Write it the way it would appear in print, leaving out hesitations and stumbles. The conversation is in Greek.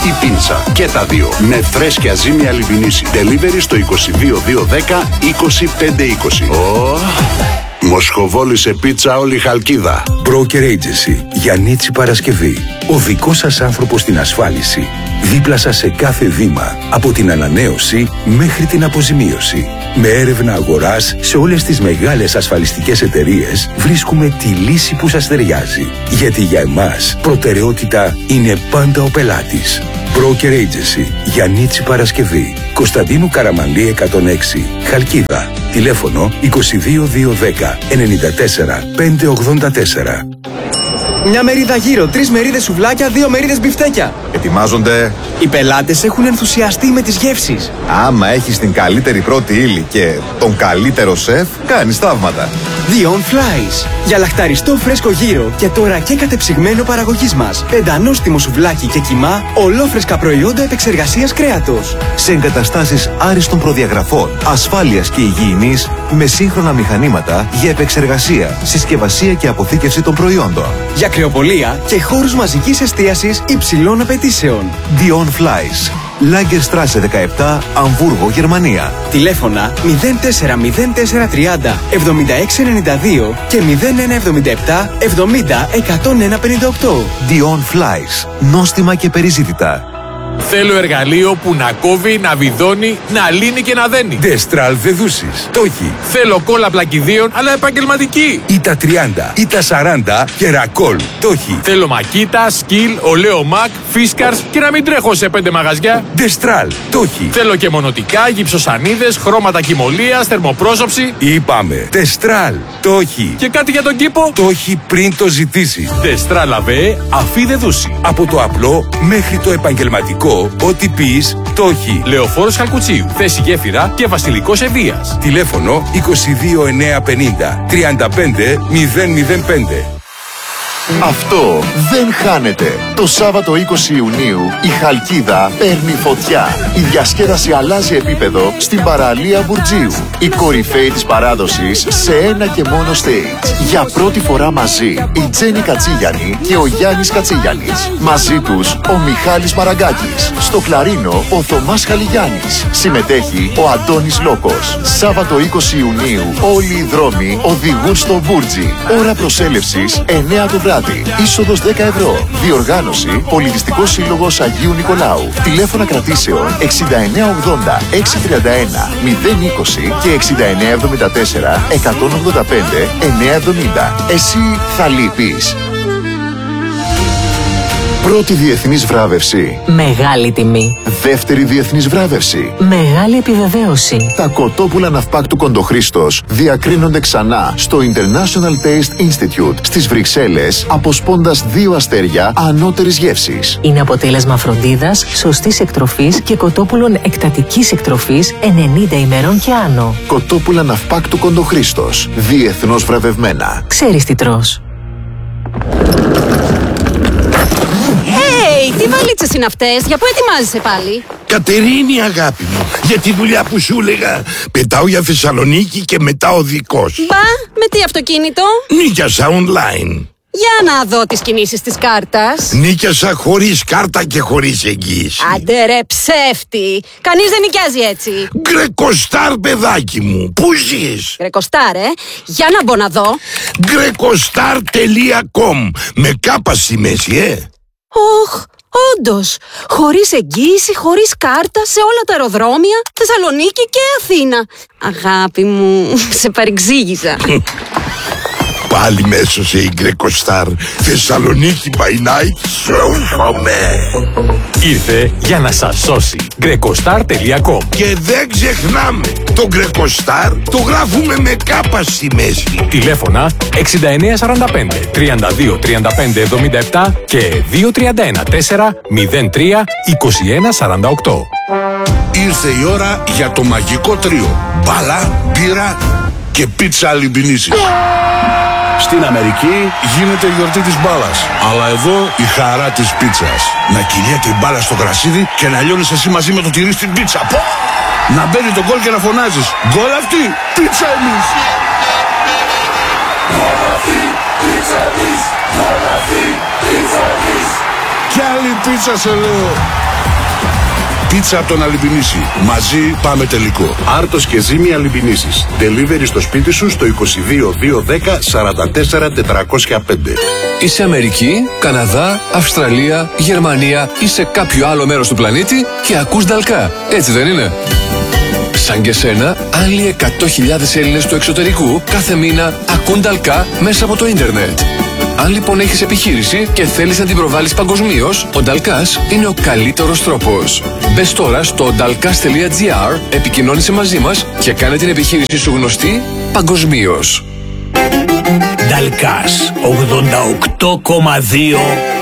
ή πίτσα. Και τα δύο. Με φρέσκια ζύμια Λιβινίση. Delivery στο 22210 20520. Μοσχοβόλησε πίτσα όλη η Χαλκίδα. Broker Agency. Γιαννίτσι Παρασκευή. Ο δικός σας άνθρωπος στην ασφάλιση. Δίπλα σας σε κάθε βήμα. Από την ανανέωση μέχρι την αποζημίωση. Με έρευνα αγοράς σε όλες τις μεγάλες ασφαλιστικές εταιρείες βρίσκουμε τη λύση που σας ταιριάζει. Γιατί για εμάς προτεραιότητα είναι πάντα ο πελάτης. Broker Agency. Γιαννίτσι Παρασκευή. Κωνσταντίνου Καραμανλή 106. Χαλκίδα. Τηλέφωνο 22210 94 584. Μια μερίδα γύρο, 3 μερίδες σουβλάκια, 2 μερίδες μπιφτέκια. Ετοιμάζονται. Οι πελάτες έχουν ενθουσιαστεί με τις γεύσεις. Άμα έχεις την καλύτερη πρώτη ύλη και τον καλύτερο σεφ, κάνεις θαύματα. Dion Flies. Για λαχταριστό φρέσκο γύρο και τώρα και κατεψυγμένο παραγωγής μας. Πεντανόστιμο σουβλάκι και κιμά, ολόφρεσκα προϊόντα επεξεργασίας κρέατος. Σε εγκαταστάσεις άριστων προδιαγραφών, ασφάλειας και υγιεινής, με σύγχρονα μηχανήματα για επεξεργασία, συσκευασία και αποθήκευση των προϊόντων. Για κρεοπολία και χώρους μαζικής εστίασης υψηλών απαιτήσεων. Dion Flies. Lagerstraße 17, Αμβούργο, Γερμανία. Τηλέφωνα 040430 7692 και 0177 70 10158. Dion Flies. Νόστιμα και περιζήτητα. Θέλω εργαλείο που να κόβει, να βιδώνει, να λύνει και να δένει. Destral Δεδούσεις. Το έχει. Θέλω κόλλα πλακιδίων, αλλά επαγγελματική. Ή τα 30, ή τα 40 και ρακόλ. Το έχει. Θέλω μακίτα, σκυλ, ολέο μακ, φίσκαρς και να μην τρέχω σε 5 μαγαζιά. Destral. Το έχει. Θέλω και μονοτικά, γυψοσανίδες, χρώματα κοιμωλίας, θερμοπρόσωψη. Είπαμε. Destral. Το έχει. Και κάτι για τον κήπο. Το έχει πριν το ζητήσει. Destral ΑΒΕ, αφή δεδούση. Από το απλό μέχρι το επαγγελματικό. Ό,τι πεις, το έχει. Λεωφόρος Χαλκουτσίου. Θέση γέφυρα και Βασιλικός Ευβοίας. Τηλέφωνο 22950 35 005. Αυτό δεν χάνεται. Το Σάββατο 20 Ιουνίου η Χαλκίδα παίρνει φωτιά. Η διασκέδαση αλλάζει επίπεδο στην παραλία Μπουρτζίου. Η κορυφαίοι της παράδοσης σε ένα και μόνο stage. Για πρώτη φορά μαζί η Τζέννη Κατσίγιαννη και ο Γιάννης Κατσίγιαννης. Μαζί τους ο Μιχάλης Μαραγκάκης. Στο κλαρίνο ο Θωμάς Χαλιγιάννης. Συμμετέχει ο Αντώνης Λόκος. Σάββατο 20 Ιουνίου όλοι οι δρόμοι οδηγούν στο Μπούρτζι. Ώρα προσέλευσης 9 το βράδυ. Είσοδος 10 ευρώ. Διοργάνωση Πολιτιστικός Σύλλογος Αγίου Νικολάου. Τηλέφωνα κρατήσεων 6980 631 020 και 6974 185 970. Εσύ θα λείπεις. Πρώτη διεθνής βράβευση. Μεγάλη τιμή. Δεύτερη διεθνής βράβευση. Μεγάλη επιβεβαίωση. Τα κοτόπουλα ναυπάκτου Κοντοχρήστος διακρίνονται ξανά στο International Taste Institute στις Βρυξέλλες, αποσπώντας 2 αστέρια ανώτερης γεύσης. Είναι αποτέλεσμα φροντίδας, σωστής εκτροφής και κοτόπουλων εκτατικής εκτροφής 90 ημερών και άνω. Κοτόπουλα ναυπάκτου Κοντοχρήστος. Διεθνώς βραβευμένα. Ξέρεις τι τρως. Τι βαλίτσες είναι αυτές, για πού ετοιμάζεσαι πάλι? Κατερίνη αγάπη μου, για τη δουλειά που σου έλεγα. Πετάω για Θεσσαλονίκη και μετά οδικός. Μπα, με τι αυτοκίνητο? Νίκιασα online. Για να δω τις κινήσεις της κάρτας. Νίκιασα χωρίς κάρτα και χωρίς εγγύηση. Άντε ρε ψεύτη, κανείς δεν νοικιάζει έτσι. Γκρεκοστάρ παιδάκι μου, πού ζεις? Γκρεκοστάρ για να μπω να δω. Γκρεκοστάρ.com με κάπα στη μέση, Ωχ, όντως, χωρίς εγγύηση, χωρίς κάρτα, σε όλα τα αεροδρόμια, Θεσσαλονίκη και Αθήνα. Αγάπη μου, σε παρεξήγησα. Πάλι μέσω σε η Γκρεκοστάρ. Θεσσαλονίκη by night, σώφαμε. Ήρθε για να σας σώσει. Γκρεκοστάρ.com. Και δεν ξεχνάμε, το Γκρεκοστάρ το γράφουμε με κάπα στη μέση. Τηλέφωνα 6945 32 35 77 και 231 4 03 21 48. Ήρθε η ώρα για το μαγικό τρίο. Μπάλα, μπύρα και πίτσα Λιμπινίσης. Στην Αμερική γίνεται η γιορτή της μπάλας, αλλά εδώ η χαρά της πίτσας. Να κυλιέται η μπάλα στο γρασίδι και να λιώνεις εσύ μαζί με το τυρί στην πίτσα. Να μπαίνει το γκολ και να φωνάζεις «Γκολ αυτή, πίτσα εμείς!» Κι άλλη πίτσα σε λέω. πίτσα από τον Αλιμπινίση. Μαζί πάμε τελικό. Άρτος και Ζήμη Αλιμπινίσης. Delivery στο σπίτι σου στο 22 210 44 405. Είσαι Αμερική, Καναδά, Αυστραλία, Γερμανία ή σε κάποιο άλλο μέρος του πλανήτη και ακούς Νταλκά. Έτσι δεν είναι? Σαν και σένα, άλλοι 100.000 Έλληνες του εξωτερικού κάθε μήνα ακούν Νταλκά μέσα από το ίντερνετ. Αν λοιπόν έχεις επιχείρηση και θέλεις να την προβάλλεις παγκοσμίως, ο Νταλκάς είναι ο καλύτερος τρόπος. Μπες τώρα στο dalkas.gr, επικοινώνησε μαζί μας και κάνε την επιχείρηση σου γνωστή παγκοσμίως. Νταλκάς 88,2